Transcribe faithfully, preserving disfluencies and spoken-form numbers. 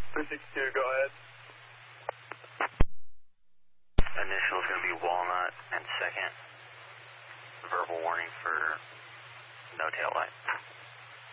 three sixty-two, go ahead. Initial is going to be Walnut, and second, verbal warning for no tail light.